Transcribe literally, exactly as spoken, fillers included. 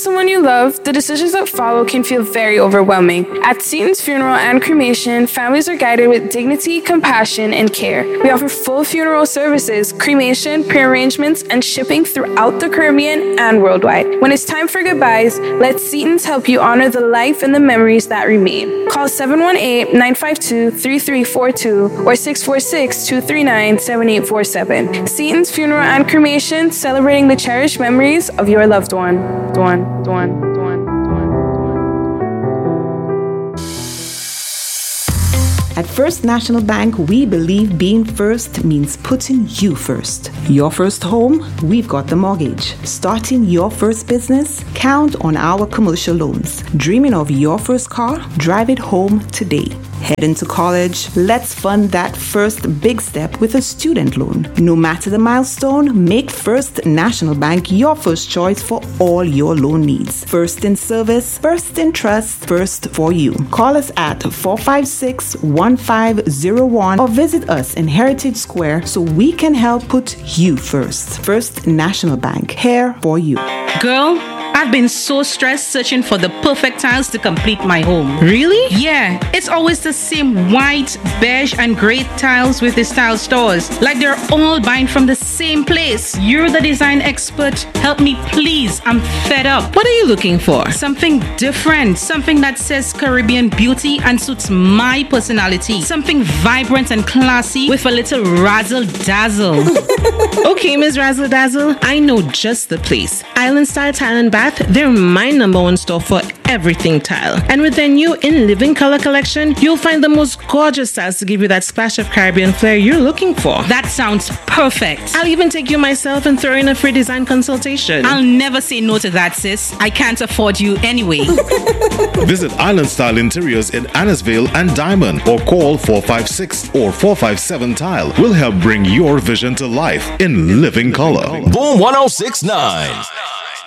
someone you love, the decisions that follow can feel very overwhelming. At Seton's Funeral and Cremation, families are guided with dignity, compassion, and care. We offer full funeral services, cremation, pre-arrangements, and shipping throughout the Caribbean and worldwide. When it's time for goodbyes, let Seton's help you honor the life and the memories that remain. Call seven one eight, nine five two, three three four two or six four six, two three nine, seven eight four seven. Seton's Funeral and Cremation, celebrating the cherished memories of your loved one. One, one, one, one, one. At First National Bank, we believe being first means putting you first. Your first home, we've got the mortgage. Starting your first business, count on our commercial loans. Dreaming of your first car? Drive it home today. Heading to college? Let's fund that first big step with a student loan. No matter the milestone, make First National Bank your first choice for all your loan needs. First in service, first in trust, first for you. Call us at four five six, one five zero one or visit us in Heritage Square so we can help put you first. First National Bank, here for you. Girl, I've been so stressed searching for the perfect tiles to complete my home. Really? Yeah, it's always the same white, beige, and gray tiles with these tile stores. Like they're all buying from the same place. You're the design expert. Help me, please. I'm fed up. What are you looking for? Something different. Something that says Caribbean beauty and suits my personality. Something vibrant and classy with a little razzle dazzle. Okay, Miss Razzle Dazzle, I know just the place. Island Style Tile and Bath, they're my number one store for everything tile. And with their new In Living Color collection, you'll find the most gorgeous styles to give you that splash of Caribbean flair you're looking for. That sounds perfect. I'll even take you myself and throw in a free design consultation. I'll never say no to that, sis. I can't afford you anyway. Visit Island Style Interiors in Annisville and Diamond or call four five six or four five seven Tile. We'll help bring your vision to life in living color. Boom one oh six point nine.